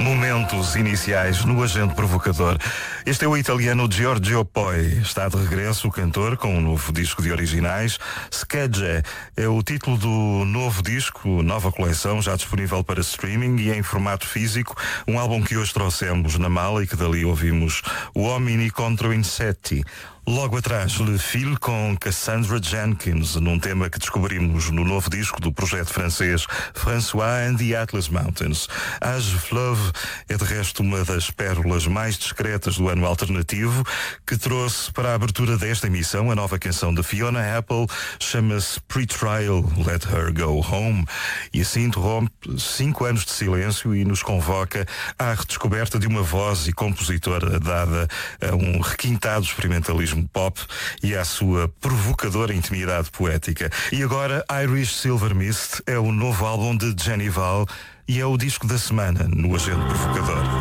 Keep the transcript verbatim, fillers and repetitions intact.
Momentos iniciais no Agente Provocador. Este é o italiano Giorgio Poi. Está de regresso o cantor com um novo disco de originais. Schegge é o título do novo disco, nova coleção, já disponível para streaming e em formato físico. Um álbum que hoje trouxemos na mala e que dali ouvimos o Homini contro Insetti. Logo atrás, Le Fil com Cassandra Jenkins, num tema que descobrimos no novo disco do projeto francês François and the Atlas Mountains. Age Fleuve é de resto uma das pérolas mais discretas do ano alternativo, que trouxe para a abertura desta emissão a nova canção de Fiona Apple, chama-se Pre-Trial, Let Her Go Home, e assim interrompe cinco anos de silêncio e nos convoca à redescoberta de uma voz e compositora dada a um requintado experimentalismo pop e à sua provocadora intimidade poética. E agora Irish Silver Mist é o novo álbum de Jenny Val e é o disco da semana no Agente Provocador.